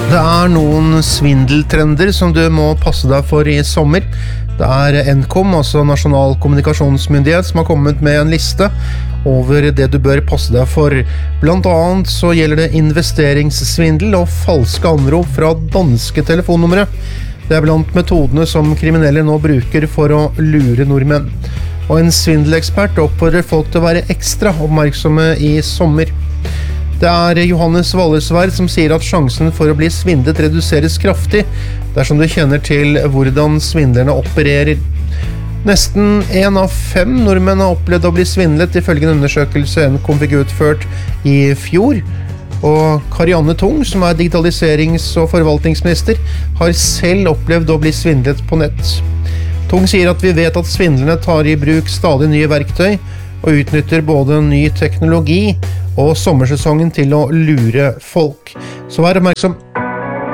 Det noen svindeltrender som du må passe deg for I sommer. Det Nkom, altså Nasjonal kommunikasjonsmyndighet, som har kommet med en liste over det du bør passe deg for. Blant annet så gjelder det investeringssvindel og falske anrop fra danske telefonnumre. Det blant metodene som kriminelle nå bruker for å lure nordmenn. Og en svindelekspert oppfordrer folk til å være ekstra oppmerksomme I sommer. Det Johannes Wallesvær som sier at sjansen for å bli svindlet reduseres kraftig dersom du kjenner til hvordan svindlerne opererer. Nesten 1 av 5 nordmenn har opplevd å bli svindlet ifølge en undersøkelse Nkom fikk utført I fjor. Og Karianne Tung, som digitaliserings- og forvaltningsminister, har selv opplevd å bli svindlet på nett. Tung sier at vi vet at svindlerne tar I bruk stadig nye verktøy og utnytter både ny teknologi og sommersesongen til å lure folk. Så vær oppmerksom.